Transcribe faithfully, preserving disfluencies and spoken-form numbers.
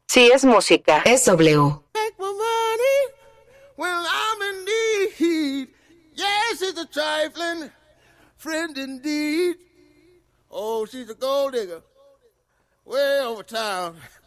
Sí, es música. Es W. Take my money when I'm in need. Yes, it's a trifling friend indeed. Oh, she's a gold digger way over town.